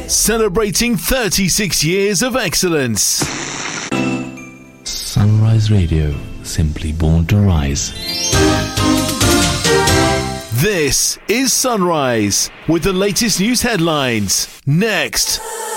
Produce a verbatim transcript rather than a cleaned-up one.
Celebrating thirty-six years of excellence. Sunrise Radio, simply born to rise. This is Sunrise with the latest news headlines. Next.